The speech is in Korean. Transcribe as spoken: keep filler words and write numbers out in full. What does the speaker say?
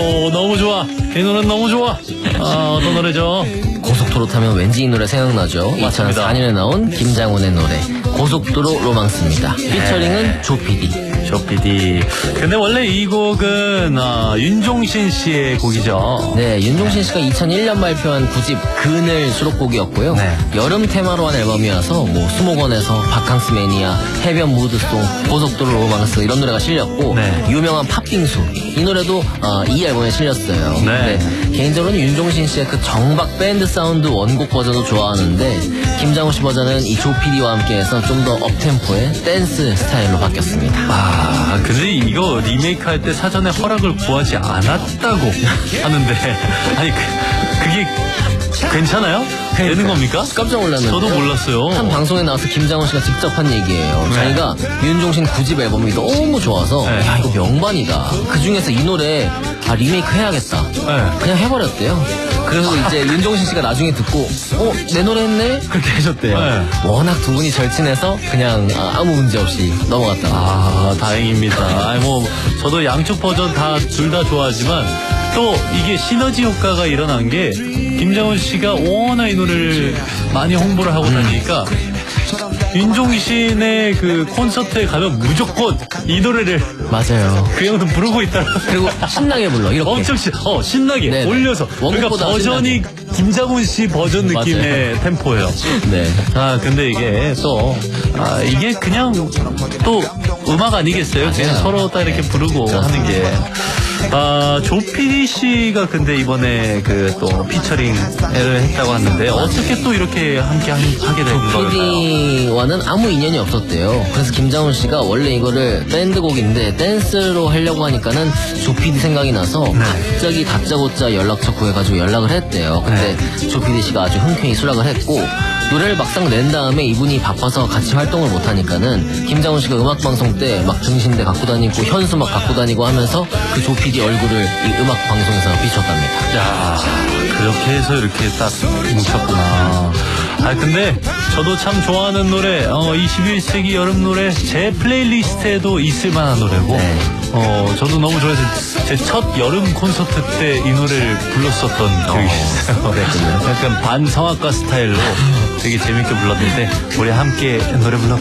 오, 너무 좋아. 이 노래는 너무 좋아. 아, 어떤 노래죠? 고속도로 타면 왠지 이 노래 생각나죠. 이천사 년에 나온 김장훈의 노래 고속도로 로망스입니다. 피처링은 조피디. 조피디. 근데 원래 이 곡은 아, 윤종신 씨의 곡이죠. 네, 윤종신 씨가 이천일 년 발표한 구집 그늘 수록곡이었고요. 네. 여름 테마로 한 앨범이어서 뭐 수목원에서 바캉스 매니아, 해변 무드송, 고속도로 로망스 이런 노래가 실렸고 네. 유명한 팥빙수 이 노래도 어, 이 앨범에 실렸어요. 네. 근데 개인적으로는 윤종신 씨의 그 정박 밴드 사운드 원곡 버전도 좋아하는데 김장훈 씨 버전은 이 조피디와 함께해서 좀 더 업템포의 댄스 스타일로 바뀌었습니다. 아, 근데 이거 리메이크 할 때 사전에 허락을 구하지 않았다고 하는데, 아니, 그, 그게 괜찮아요? 되는 겁니까? 깜짝 놀랐는데 저도 몰랐어요. 한 방송에 나와서 김장훈 씨가 직접 한 얘기예요. 네. 자기가 윤종신 구집 앨범이 너무 좋아서 네. 야 이거 명반이다. 그 중에서 이 노래 아, 리메이크 해야겠다. 네. 그냥 해버렸대요. 그래서 이제 윤종신 씨가 나중에 듣고 어? 내 노래 했네? 그렇게 하셨대요. 네. 워낙 두 분이 절친해서 그냥 아, 아무 문제 없이 넘어갔다. 아, 다행입니다. 아니, 뭐, 저도 양쪽 버전 다, 둘 다 좋아하지만, 또, 이게 시너지 효과가 일어난 게, 김장훈 씨가 워낙 이 노래를 많이 홍보를 하고 다니니까, 윤종신의 그 콘서트에 가면 무조건 이 노래를 맞아요. 그 형도 부르고 있더라고요. 그리고 신나게 불러 이렇게. 엄청 시, 어, 신나게 네네. 올려서. 그러니까 원곡보다 버전이 김장훈 씨 버전 느낌의 템포예요. 네. 아, 근데 이게 또, 아, 이게 그냥 또 음악 아니겠어요? 그냥 서로 딱 이렇게 부르고 하는 게. 아, 조피디 씨가 근데 이번에 그 또 피처링을 했다고 하는데 어떻게 또 이렇게 함께 하, 하게 된 걸까요? 조피디와는 아무 인연이 없었대요. 그래서 김장훈 씨가 원래 이거를 밴드곡인데 댄스로 하려고 하니까는 조피디 생각이 나서 네. 갑자기 다짜고짜 연락처 구해가지고 연락을 했대요. 근데 네. 조피디 씨가 아주 흔쾌히 수락을 했고 노래를 막상 낸 다음에 이분이 바빠서 같이 활동을 못하니까는 김장훈 씨가 음악방송 때 막 등신대 갖고 다니고 현수 막 갖고 다니고 하면서 그 조피디 얼굴을 이 음악 방송에서 비췄답니다. 야, 그렇게 해서 이렇게 딱 뭉쳤구나. 아, 근데 저도 참 좋아하는 노래, 어, 이십일 세기 여름 노래 제 플레이리스트에도 있을 만한 노래고, 네. 어, 저도 너무 좋아해서 제 첫 여름 콘서트 때 이 노래를 불렀었던 기억이 있어요. 그랬군요. 약간 반성악가 스타일로 되게 재밌게 불렀는데, 우리 함께 노래 불러